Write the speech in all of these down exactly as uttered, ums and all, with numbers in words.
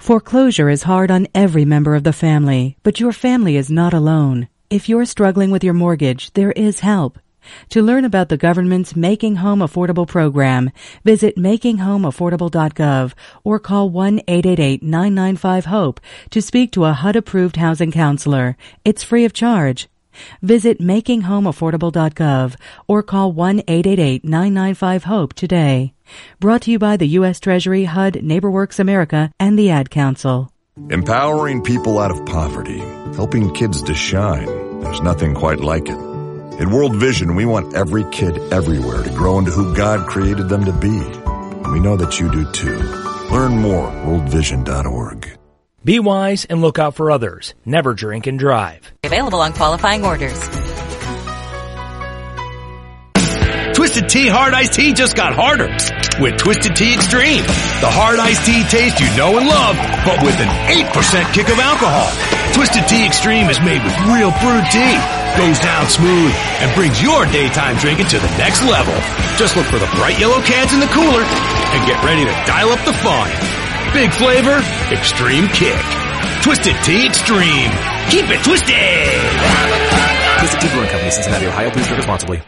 Foreclosure is hard on every member of the family, but your family is not alone. If you're struggling with your mortgage, there is help. To learn about the government's Making Home Affordable program, visit making home affordable dot gov or call one eight eight eight, nine nine five, HOPE to speak to a H U D-approved housing counselor. It's free of charge. Visit making home affordable dot gov or call one eight eight eight, nine nine five, HOPE today. Brought to you by the U S Treasury, H U D, NeighborWorks America, and the Ad Council. Empowering people out of poverty, helping kids to shine. There's nothing quite like it. At World Vision, we want every kid everywhere to grow into who God created them to be. And we know that you do too. Learn more at world vision dot org. Be wise and look out for others. Never drink and drive. Available on qualifying orders. Twisted Tea Hard Iced Tea just got harder with Twisted Tea Extreme. The hard iced tea taste you know and love, but with an eight percent kick of alcohol. Twisted Tea Extreme is made with real brewed tea, goes down smooth, and brings your daytime drinking to the next level. Just look for the bright yellow cans in the cooler and get ready to dial up the fun. Big flavor, extreme kick. Twisted Tea Extreme. Keep it twisted! Twisted Tea Brewing Company, Cincinnati, Ohio. Please drink responsibly.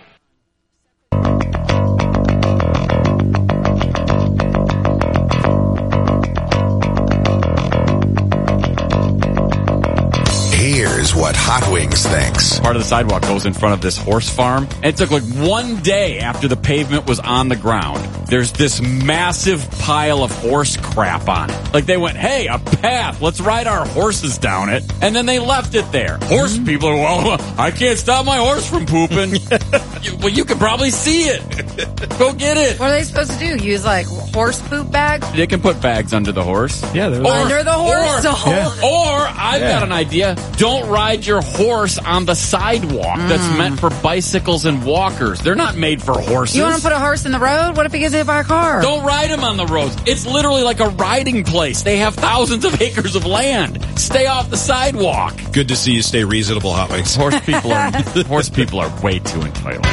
Here's what Hot Wings thinks. Part of the sidewalk goes in front of this horse farm. And it took like one day after the pavement was on the ground. There's this massive pile of horse crap on it. Like they went, hey, a path. Let's ride our horses down it. And then they left it there. Horse mm-hmm. people are, well, I can't stop my horse from pooping. you, well, you can probably see it. Go get it. What are they supposed to do? Use like horse poop bags? They can put bags under the horse. Yeah. Or, under the horse? Or, yeah. or I've yeah. got an idea. Don't ride your horse on the sidewalk mm. that's meant for bicycles and walkers. They're not made for horses. You want to put a horse in the road? What if he gets hit by a car? Don't ride him on the roads. It's literally like a riding place. They have thousands of acres of land. Stay off the sidewalk. Good to see you stay reasonable, Hot Wings. Horse people are horse people are way too entitled.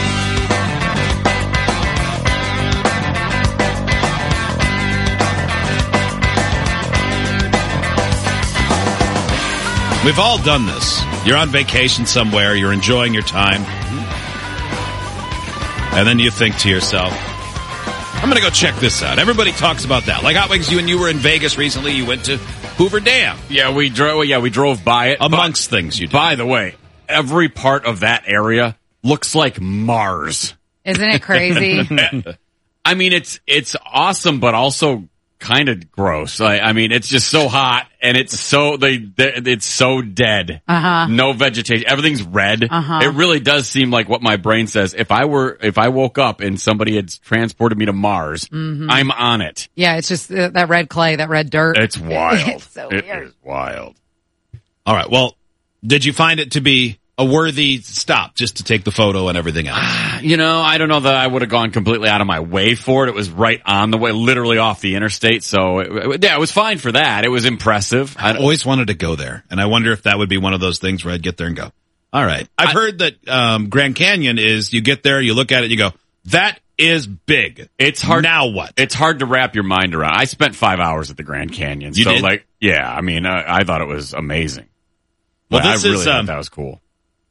We've all done this. You're on vacation somewhere, you're enjoying your time, and then you think to yourself, I'm going to go check this out. Everybody talks about that. Like Hot Wings, you and you were in Vegas recently, you went to Hoover Dam. Yeah, we drove yeah, we drove by it. Amongst but, things you did. By the way, every part of that area looks like Mars. Isn't it crazy? I mean, it's it's awesome, but also kind of gross. I, I mean, it's just so hot, and it's so they, they it's so dead. Uh-huh. No vegetation. Everything's red. Uh-huh. It really does seem like what my brain says. If I were, if I woke up and somebody had transported me to Mars, mm-hmm. I'm on it. Yeah, it's just uh, that red clay, that red dirt. It's wild. It's so it weird. is wild. All right. Well, did you find it to be a worthy stop just to take the photo and everything else? You know, I don't know that I would have gone completely out of my way for it. It was right on the way, literally off the interstate. So, it, it, yeah, it was fine for that. It was impressive. I always wanted to go there, and I wonder if that would be one of those things where I'd get there and go, all right. I've I, heard that um, Grand Canyon is, you get there, you look at it, you go, that is big. It's hard. Now what? It's hard to wrap your mind around. I spent five hours at the Grand Canyon. You so, did? like, yeah, I mean, uh, I thought it was amazing. Well, but this I really is, thought um, that was cool.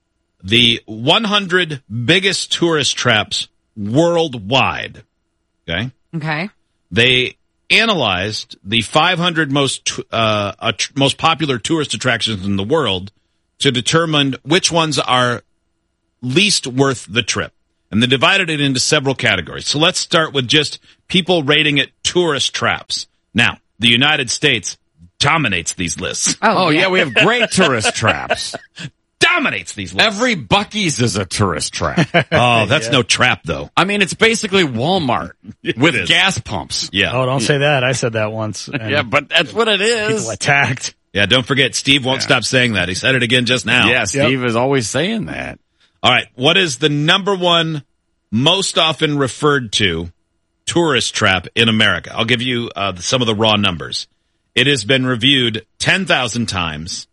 The one hundred biggest tourist traps worldwide. Okay. Okay. They analyzed the five hundred most uh, uh, most popular tourist attractions in the world to determine which ones are least worth the trip. And they divided it into several categories. So let's start with just people rating it tourist traps. Now, the United States dominates these lists. Oh, oh yeah. yeah, we have great tourist traps. Dominates these lists. Every Buc-ee's is a tourist trap. Oh, that's yeah. no trap, though. I mean, it's basically Walmart with gas pumps. Yeah. Oh, don't say that. I said that once. Yeah, but that's what it is. People attacked. Yeah, don't forget, Steve won't yeah. stop saying that. He said it again just now. Yeah, Steve yep. is always saying that. All right, what is the number one most often referred to tourist trap in America? I'll give you uh, some of the raw numbers. It has been reviewed ten thousand times.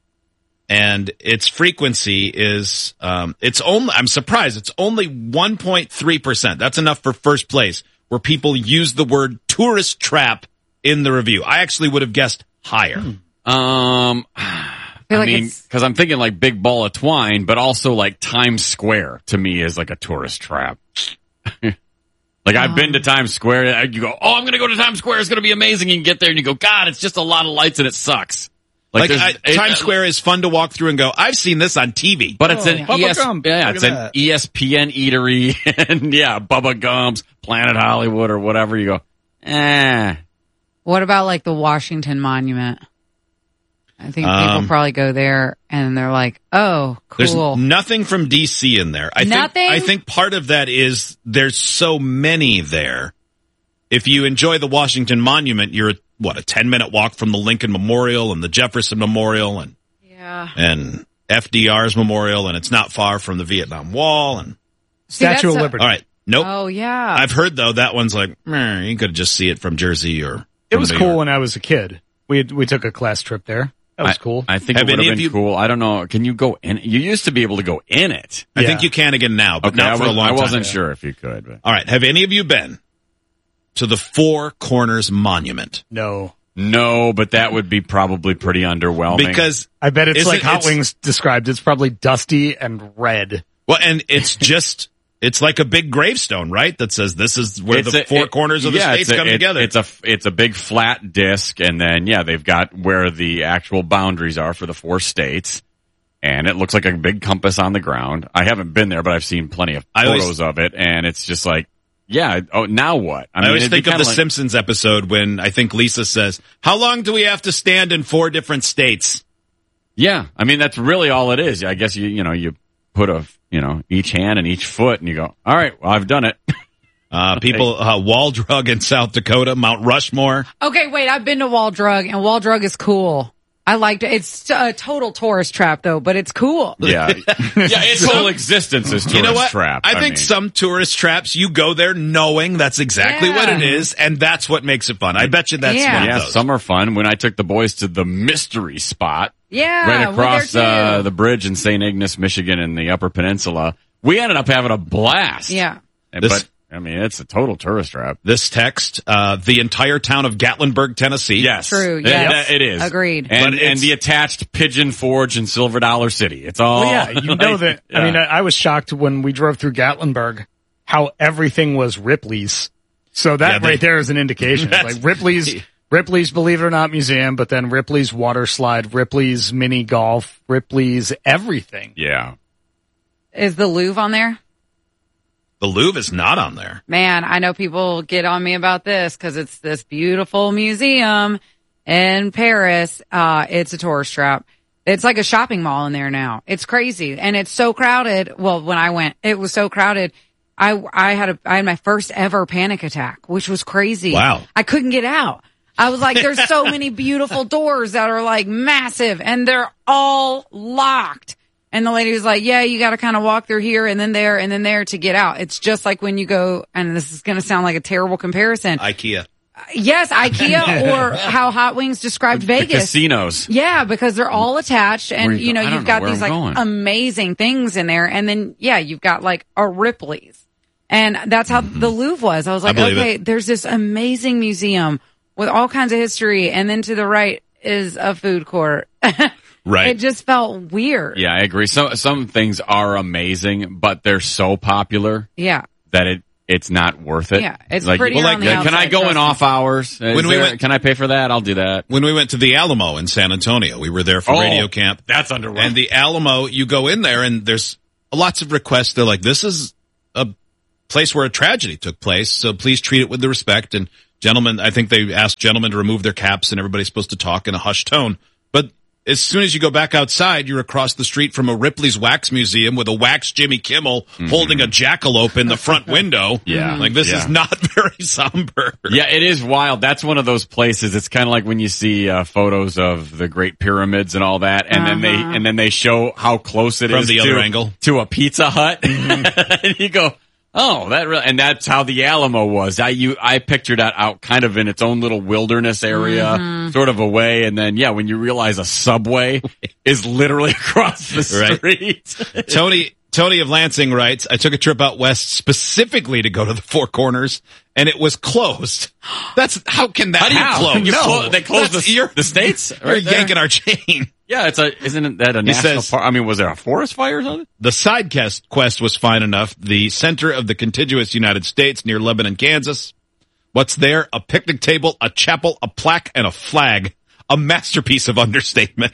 And its frequency is, um, it's only, I'm surprised, it's only one point three percent. That's enough for first place, where people use the word tourist trap in the review. I actually would have guessed higher? Um, I, I like mean, it's- because I'm thinking like Big Ball of Twine, but also like Times Square to me is like a tourist trap. Like I've been to Times Square, you go, oh, I'm going to go to Times Square. It's going to be amazing. You can get there and you go, God, it's just a lot of lights and it sucks. Like, there's- I, it- Times Square is fun to walk through and go, I've seen this on T V. But it's an Bubba E S, Gump. yeah, Look it's at an that. E S P N eatery, and yeah, Bubba Gump's, Planet Hollywood, or whatever. You go, eh. What about like the Washington Monument? I think people Um, probably go there and they're like, oh, There's cool. nothing from D C in there. I Nothing? think I think part of that is there's so many there. If you enjoy the Washington Monument, you're what a ten minute walk from the Lincoln Memorial and the Jefferson Memorial and Yeah. and F D R's Memorial, and it's not far from the Vietnam Wall. And See, Statue of that's a- Liberty. all right, nope. Oh, yeah. I've heard though that one's like meh, you could just see it from Jersey or It from was New cool York. when I was a kid. We had, we took a class trip there. That was I, cool. I think Have it would any have of been you- cool. I don't know. Can you go in? You used to be able to go in it. I Yeah. think you can again now, but Okay, I, not for was, a long I time. wasn't sure if you could. But. All right, have any of you been to the Four Corners Monument? no. No, but that would be probably pretty underwhelming. Because I bet it's Isn't- like Hot it's- Wings described. It's probably dusty and red. well, and it's just it's like a big gravestone, right? That says this is where It's the a- four it- corners of the yeah, states it's a- come it- together. It's a it's a big flat disc, and then yeah, they've got where the actual boundaries are for the four states, and it looks like a big compass on the ground. I haven't been there, but I've seen plenty of I photos always- of it, and it's just like, yeah, oh, now what? I, mean, always it'd be think of kinda the like- Simpsons episode when I think Lisa says, "How long do we have to stand in four different states?" Yeah, I mean that's really all it is. I guess you you know you put a you know each hand and each foot, and you go, all right, well I've done it. Uh, people, uh, Wall Drug in South Dakota, Mount Rushmore. Okay, wait, I've been to Wall Drug and Wall Drug is cool. I liked it. It's a total tourist trap though, but it's cool. Yeah, yeah, its whole existence is tourist You know what? trap. I think mean. some tourist traps, you go there knowing that's exactly Yeah. what it is, and that's what makes it fun. I bet you that's Yeah. one of Yeah, those. some are fun. When I took the boys to the mystery spot Yeah. right we're across there too. uh, the bridge in Saint Ignace, Michigan, in the Upper Peninsula, we ended up having a blast. Yeah. And- This- but I mean, it's a total tourist trap. This text, uh, the entire town of Gatlinburg, Tennessee. Yes, True, It- yes. it is. Agreed. And, But it's- and the attached Pigeon Forge in Silver Dollar City. It's all. Well, yeah, you know that. I Yeah. mean, I, I was shocked when we drove through Gatlinburg how everything was Ripley's. So that Yeah, they- right there is an indication. It's like Ripley's, Ripley's Believe It or Not Museum, but then Ripley's Water Slide, Ripley's Mini Golf, Ripley's everything. yeah. Is the Louvre on there? The Louvre is not on there. Man, I know people get on me about this because it's this beautiful museum in Paris. Uh, it's a tourist trap. It's like a shopping mall in there now. It's crazy. And it's so crowded. Well, when I went, it was so crowded. I, I had a, I had my first ever panic attack, which was crazy. Wow. I couldn't get out. I was like, there's so many beautiful doors that are like massive and they're all locked. And the lady was like, yeah, you got to kind of walk through here and then there and then there to get out. It's just like when you go, and this is going to sound like a terrible comparison. IKEA. Yes, IKEA or how Hot Wings described The Vegas. casinos. Yeah, because they're all attached and, Where you you know, go, I don't you've know got where these I'm like going. amazing things in there. And then, yeah, you've got like a Ripley's. And that's how the Louvre was. I was like, believe okay, it. there's this amazing museum with all kinds of history. And then to the right is a food court. Right. It just felt weird. Yeah, I agree. Some some things are amazing, but they're so popular Yeah. that it it's not worth it. Yeah, it's like, prettier well, on the like, can I outside, go trust in me. off hours? Is When we there- went- can I pay for that? I'll do that. When we went to the Alamo in San Antonio, we were there for Oh, radio camp. that's underwhelming. And the Alamo, you go in there and there's lots of requests. They're like, this is a place where a tragedy took place, so please treat it with the respect. And gentlemen, I think they asked gentlemen to remove their caps and everybody's supposed to talk in a hushed tone. But as soon as you go back outside, you're across the street from a Ripley's Wax Museum with a wax Jimmy Kimmel holding a jackalope in the front window. Yeah. Like, this Yeah. is not very somber. Yeah, it is wild. That's one of those places. It's kind of like when you see uh, photos of the Great Pyramids and all that, and then they and then they show how close it is From the to, other angle. to a Pizza Hut, and you go, "Oh, that," really, and that's how the Alamo was. I you I pictured that out kind of in its own little wilderness area, sort of away, and then yeah, when you realize a subway is literally across the Right. street, Tony Tony of Lansing writes, I took a trip out west specifically to go to the Four Corners, and it was closed. That's how can that How do you how? close? You No, clo- they closed That's- the, you're, the states? You're Right there? yanking our chain. Yeah, it's a, isn't that a He national says- park? I mean, was there a forest fire or something? The side quest, quest was fine enough. The center of the contiguous United States near Lebanon, Kansas. What's there? A picnic table, a chapel, a plaque, and a flag. A masterpiece of understatement.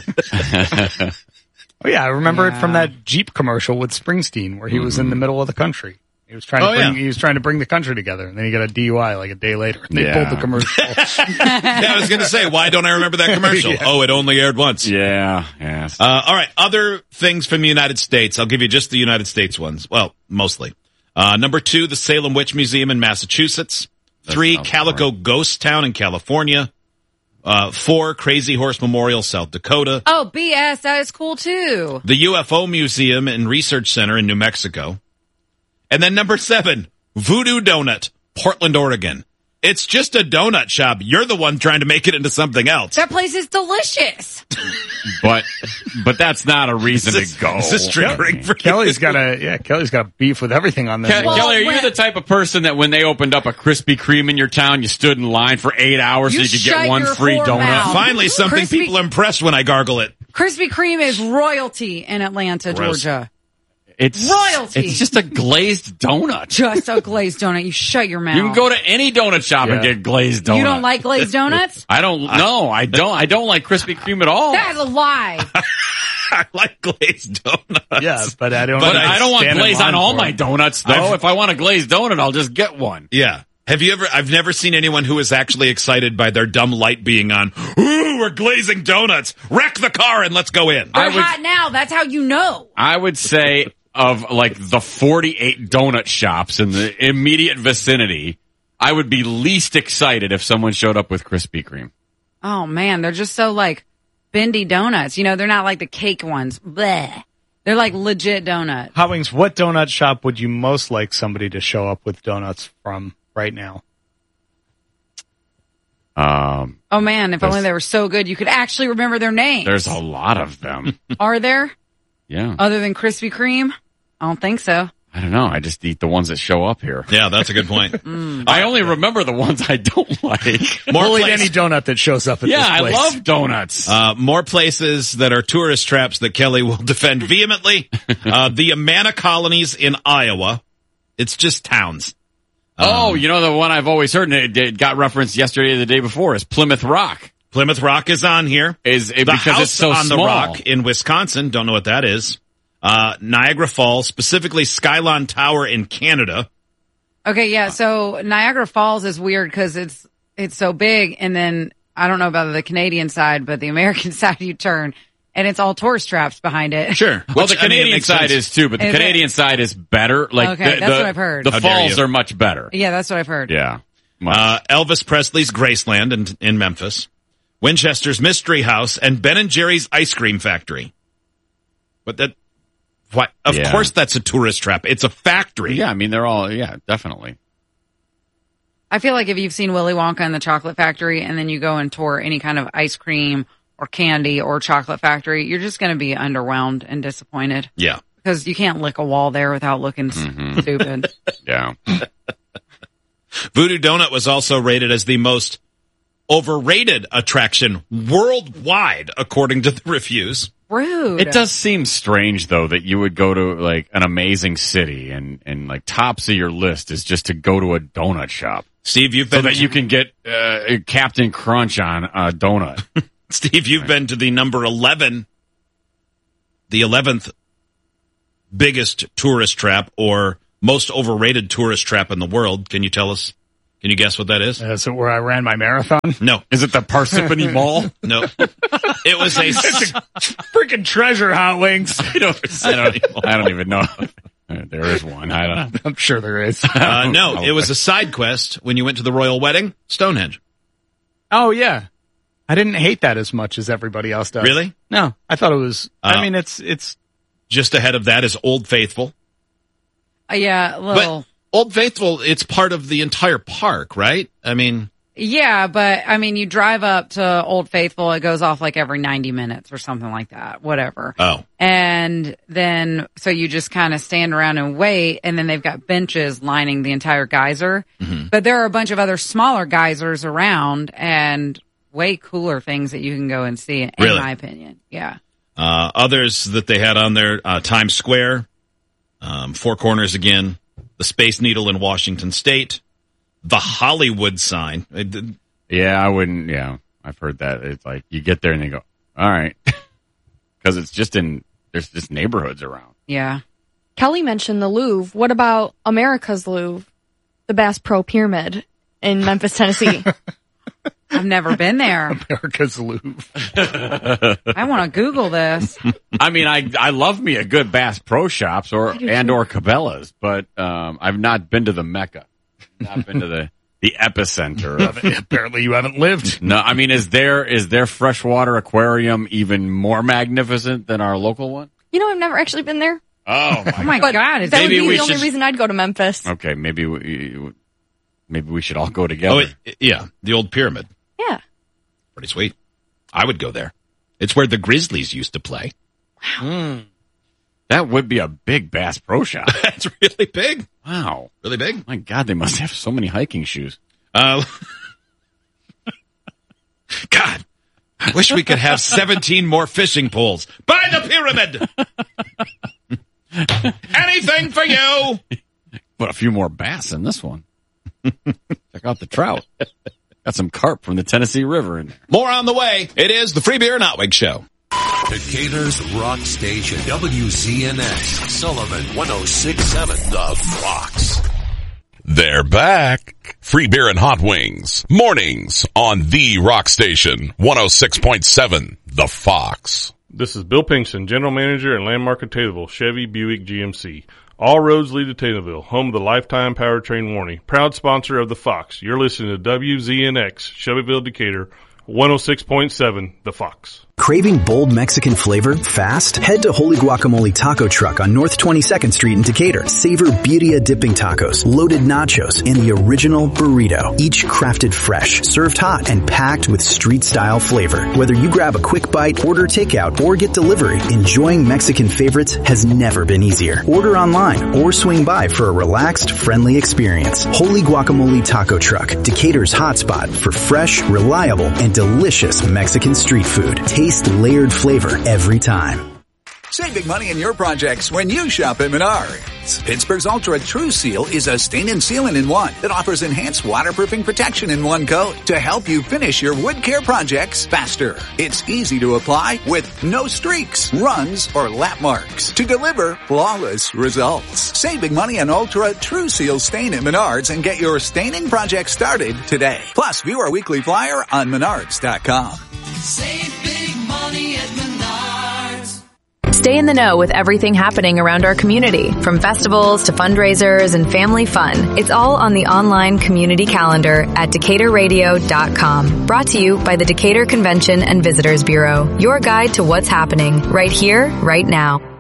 Oh yeah, I remember Yeah. it from that Jeep commercial with Springsteen where he was in the middle of the country. He was trying to Oh, bring, yeah. he was trying to bring the country together, and then he got a D U I like a day later. And they Yeah. pulled the commercial. Yeah, I was going to say, why don't I remember that commercial? Yeah. Oh, it only aired once. Yeah, yeah. Uh, all right, other things from the United States. I'll give you just the United States ones. Well, mostly. Uh, number two, the Salem Witch Museum in Massachusetts. That Three, sounds Calico boring. Ghost Town in California. Uh, four, Crazy Horse Memorial, South Dakota. Oh, B S, that is cool too. The U F O Museum and Research Center in New Mexico. And then number seven, Voodoo Donut, Portland, Oregon. It's just a donut shop. You're the one trying to make it into something else. That place is delicious. But, but that's not a reason Is this- to go. Is this triggering for Kelly's got a yeah. Kelly's got a beef with everything on this. Ke- Well, Kelly, are you when- the type of person that when they opened up a Krispy Kreme in your town, you stood in line for eight hours You so you could shut get one your free whore donut? mouth. Finally, something Crispy- people are impressed when I gargle it. Krispy Kreme is royalty in Atlanta, Gross. Georgia. It's Royalty. It's just a glazed donut. Just a glazed donut. You shut your mouth. You can go to any donut shop and Yeah. get glazed donut. You don't like glazed donuts? I don't. No, I don't. I don't like Krispy Kreme at all. That's a lie. I like glazed donuts. Yeah, but I don't. But I'd I don't want stand in glaze line on all for my it. donuts, though. I've- If I want a glazed donut, I'll just get one. Yeah. Have you ever, I've never seen anyone who is actually excited by their dumb light being on. Ooh, we're glazing donuts. Wreck the car and let's go in. They're I would- hot now. That's how you know. I would say of like the forty-eight donut shops in the immediate vicinity, I would be least excited if someone showed up with Krispy Kreme. Oh man, they're just so like bendy donuts. You know, they're not like the cake ones. Bleh. They're like legit donuts. Hot Wings, what donut shop would you most like somebody to show up with donuts from right now? Um, Oh man, if There's- only they were so good you could actually remember their names. there's a lot of them. Are there? Yeah. Other than Krispy Kreme? I don't think so. I don't know. I just eat the ones that show up here. Yeah, that's a good point. I only remember the ones I don't like. More We'll eat place- any donut that shows up at yeah, this I place. love donuts. Uh, more places that are tourist traps that Kelly will defend vehemently. Uh, the Amana colonies in Iowa. It's just towns. oh, you know the one I've always heard, and it, it got referenced yesterday or the day before, is Plymouth Rock. Plymouth Rock is on here. Is it, The because house it's so on small. the rock in Wisconsin. Don't know what that is. Uh, Niagara Falls, specifically Skylon Tower in Canada. Okay, yeah. So Niagara Falls is weird because it's it's so big, and then I don't know about the Canadian side, but the American side you turn, and it's all tourist traps behind it. Sure. Well, Which, the I mean, it Canadian makes side sense. is too, but the Is it? Canadian side is better. Like Okay, the, that's the- what I've heard. The How dare falls you. are much better. Yeah, that's what I've heard. Yeah. Much. Uh, Elvis Presley's Graceland in, in Memphis. Winchester's Mystery House and Ben and Jerry's Ice Cream Factory. But that, what? Of Yeah. course that's a tourist trap. It's a factory. yeah, I mean they're all yeah, definitely. I feel like if you've seen Willy Wonka and the Chocolate Factory, and then you go and tour any kind of ice cream or candy or chocolate factory, you're just going to be underwhelmed and disappointed Yeah. because you can't lick a wall there without looking s Mm-hmm. stupid. Yeah. Voodoo Donut was also rated as the most overrated attraction worldwide, according to the reviews. Rude. It does seem strange though that you would go to like an amazing city and and like tops of your list is just to go to a donut shop. Steve, you've So been that you can get uh, Captain Crunch on a donut. Steve, you've been to the number eleven, the eleventh biggest tourist trap or most overrated tourist trap in the world. Can you tell us? Can you guess what that is? Uh, so where I ran my marathon? No, Is it the Parsippany Mall? no. It was a. Freaking treasure, Hot Wings. I don't, I don't, I don't even know. There is one. I don't. I'm sure there is. Uh, no, it was a side quest when you went to the royal wedding, Stonehenge. Oh yeah, I didn't hate that as much as everybody else does. Really? No, I thought it was. Uh, I mean, it's it's. Just ahead of that is Old Faithful. Uh, yeah, a little. But Old Faithful, it's part of the entire park, right? I mean, Yeah, but I mean, you drive up to Old Faithful, it goes off like every ninety minutes or something like that, whatever. Oh. And then, so you just kind of stand around and wait, and then they've got benches lining the entire geyser. Mm-hmm. But there are a bunch of other smaller geysers around and way cooler things that you can go and see, in really? my opinion. Yeah. Uh, others that they had on there, uh, Times Square, um, Four Corners again, the Space Needle in Washington State, the Hollywood sign. Yeah, I wouldn't. Yeah, I've heard that. It's like you get there and you go, all right. Because it's just in, there's just neighborhoods around. Yeah. Kelly mentioned the Louvre. What about America's Louvre? The Bass Pro Pyramid in Memphis, Tennessee. I've never been there. America's Louvre. I want to Google this. I mean, I I love me a good Bass Pro Shops or and or Cabela's, but um, I've not been to the Mecca. Not been to the, the epicenter of it. Apparently you haven't lived. No, I mean, is there is their freshwater aquarium even more magnificent than our local one? You know, I've never actually been there. Oh, my, oh my but God. That maybe would be we the should... only reason I'd go to Memphis. Okay, maybe we, maybe we should all go together. Oh, it, yeah, the old pyramid. Yeah. Pretty sweet. I would go there. It's where the Grizzlies used to play. Wow. Mm. That would be a big Bass Pro Shop. That's really big. Wow. Really big? My God, they must have so many hiking shoes. Uh, God, I wish we could have seventeen more fishing poles. Buy the pyramid! Anything for you! But a few more bass in this one. Check out the trout. Got some carp from the Tennessee River in there. More on the way. It is the Free Beer and Hot Wings Show. Decatur's Rock Station, W Z N X, Sullivan, one oh six point seven, The Fox. They're back. Free Beer and Hot Wings. Mornings on the Rock Station, one oh six point seven, The Fox. This is Bill Pinkston, General Manager and Landmark of Taylorville, Chevy Buick G M C. All roads lead to Taylorville, home of the lifetime powertrain warranty. Proud sponsor of The Fox. You're listening to W Z N X, Shelbyville, Decatur, one oh six point seven, The Fox. Craving bold Mexican flavor fast? Head to Holy Guacamole Taco Truck on North twenty-second Street in Decatur. Savor Birria dipping tacos, loaded nachos, and the original burrito. Each crafted fresh, served hot, and packed with street-style flavor. Whether you grab a quick bite, order takeout, or get delivery, enjoying Mexican favorites has never been easier. Order online or swing by for a relaxed, friendly experience. Holy Guacamole Taco Truck, Decatur's hotspot for fresh, reliable, and delicious Mexican street food. Taste layered flavor every time. Save big money in your projects when you shop at Menards. Pittsburgh's Ultra True Seal is a stain and sealant in one that offers enhanced waterproofing protection in one coat to help you finish your wood care projects faster. It's easy to apply with no streaks, runs, or lap marks to deliver flawless results. Save big money on Ultra True Seal stain at Menards and get your staining project started today. Plus, view our weekly flyer on menards dot com. Save big money at Menards. Stay in the know with everything happening around our community, from festivals to fundraisers and family fun. It's all on the online community calendar at decatur radio dot com. Brought to you by the Decatur Convention and Visitors Bureau. Your guide to what's happening right here, right now.